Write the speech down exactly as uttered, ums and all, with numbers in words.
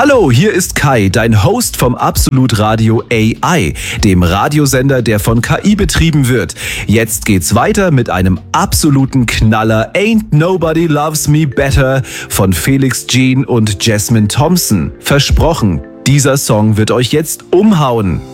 Hallo, hier ist Kai, dein Host vom Absolut Radio A I, dem Radiosender, der von K I betrieben wird. Jetzt geht's weiter mit einem absoluten Knaller Ain't Nobody Loves Me Better von Felix Jean und Jasmine Thompson. Versprochen, dieser Song wird euch jetzt umhauen.